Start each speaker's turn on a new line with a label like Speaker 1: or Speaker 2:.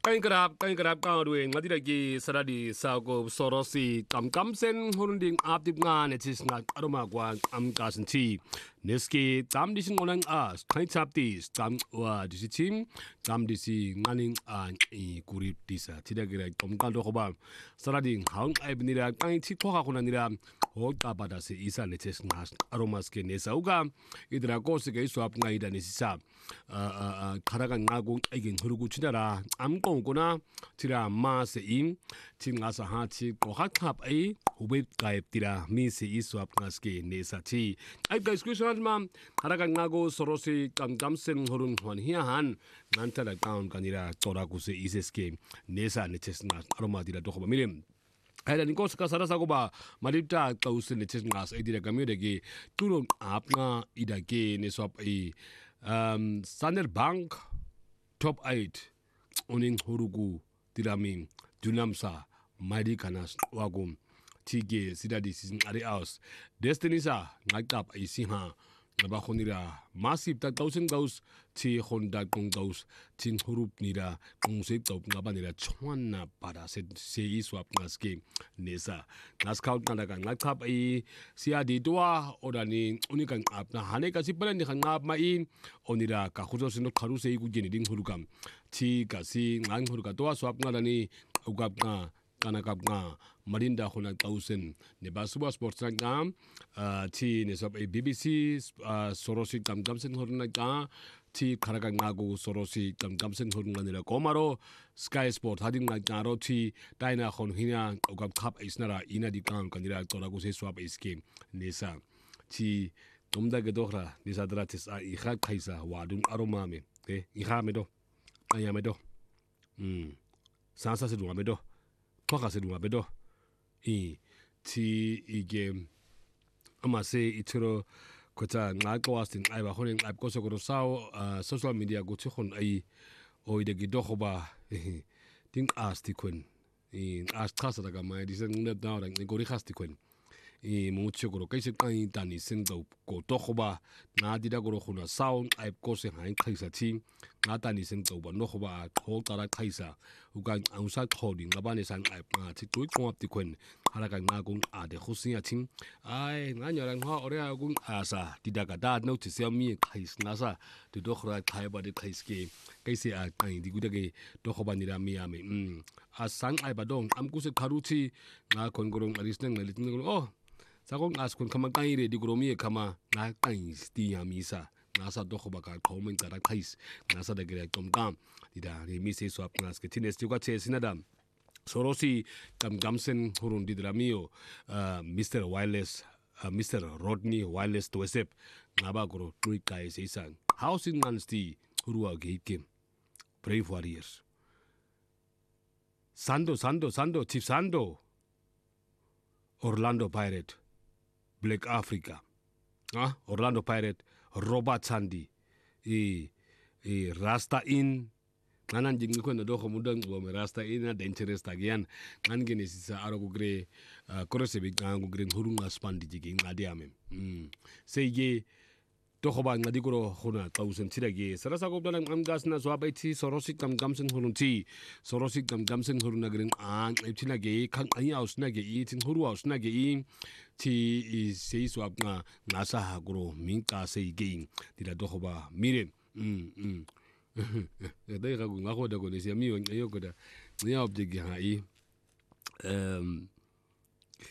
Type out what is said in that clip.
Speaker 1: Kain kerap kau duwe ngati lagi saradi sago sorosi kamsen horunding aptip nga netis nga aroma kwa kasen ti neski disin onang as kain chapti wa disitim disi nganing i kurip disa tidak kira kamkan do ba saradi haung aibnira kain ti ko ka kunanira hoka pada se isa netis nga aromas ke nesa uga idra ko se ke swap nga ida nesisa karagan ngagung egin hurugu chidara amko tira ma se in tinga sa ha ti ko hakap ai ube kai tira mi se iswap ngaske ne sa ti ai guys question ma haraga ngago sorosi kamsen horun hwan hia han nanta da town kanira tora ku se iseske ne sa ne chesna aroma tira to ba mirim Ada ni kos kasara sa ko ba malipta kausin ne chesna as ai tira gamyo de ge turo apna ida ge ne swap ai Standard Bank top 8 oning hurugu tiraming junamsa madi kanas wagum tige sidadi season ari aus destiny sa ngakap isiha ngaba khonira massive ta 1000 gaus ti honda kong gaus tin hurup nira kong se top ngaba nira chwana para se iswap ngaske nesa naskaut nanda ngakap ai siadi doa odani unikan apna hane kasi pala ni ngap mai onira ka khuzo sino kharu se igu geni ding hurukam ti kasi ngang huruka doa swap ngadani ugap nga kanakap nga marinda khona 1000 ne basuba sports ngam ti ne sab BBC sorosi kamsen horna ka ti kharaga ngago sorosi kamsen horna nira komaro sky sport hading na karo ti taina khon hina ugap khap isnara ina di kan kanira torago se swap iske nesa ti tomda ge dohra nisa dratis a i kha khaisa wadun aroma me te i kha me do aya me do sansa se do me do Toka se dunga bedo ti ige amase itiro kota ngako astin aiba honing aip ko sokoro sao social media go tkhon ai oide gi dohoba ting asti kun as khasa daga mai disen nda daura ngo ri khasti kun mucho goro kaise kai tani sendo ko tohoba na dida goro khuna sao aip ko se hain khaisa ti na tani sendo ba no khoba khol tara khaisa ugan ausa khodi ngabane sang aip ma ti tu ko apti kun halaga ngagung ade khusia ting ai nganyara ngha ore agung asa dida ga da notice mi khais ngasa tu dokhra khai ba de khais ke kaise a kai di gudage dokhoba nira mi ame asang ai ba dong am ku se kharuchi nga kon gorong arisneng ngalitin oh Sakong as kun kama kaire di gromi kama na kain sti amisa nasa dokhoba ka komen tara kais nasa da gere tomkam dida ni mi se swap nas ke tines tuka che sinadam sorosi kamsen hurun didramio Mr. Wireless Mr. Rodney Wireless Twesep ngaba gro tui kai se sang housing nansti hurua gate game Brave Warriors Sando Chief Sando Orlando Pirate Black Africa Orlando Pirate Robert Sandy Rasta in nanan jingi ko na do ko mudang bo Rasta in na dangerous tagian nan gene sisa aro ko gre korose be gangu gre hurunga spandi jigi ngadi amem seye to ko ba ngadi ko khona 1000 tirage sarasa ko dan am gas na so abaiti sorosi kamsen hununti sorosi kamsen huruna gre an itinage kan ai aus na ge itin huru aus na ge ti sei so apna ngasa ha gro minka sei ge dira do ko ba mire dai ga gunga ko da ko ne sia mi yo ko da ni object ha